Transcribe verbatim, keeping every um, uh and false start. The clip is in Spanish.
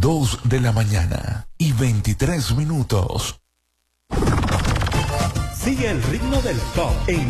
Dos de la mañana y veintitrés minutos. Sigue el ritmo del top en